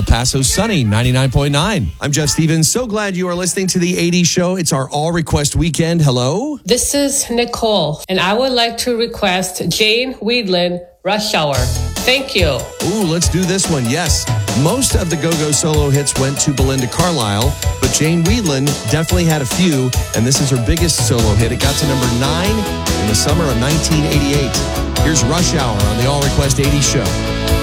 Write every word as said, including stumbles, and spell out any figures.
Paso sunny, ninety-nine point nine. I'm Jeff Stevens. So glad you are listening to the eighties Show. It's our all request weekend. Hello. This is Nicole, and I would like to request Jane Wiedlin, Rush Hour. Thank you. Ooh, let's do this one. Yes. Most of the Go-Go solo hits went to Belinda Carlisle, but Jane Wiedlin definitely had a few, and this is her biggest solo hit. It got to number nine in the summer of nineteen eighty-eight. Here's Rush Hour on the All Request eighties Show.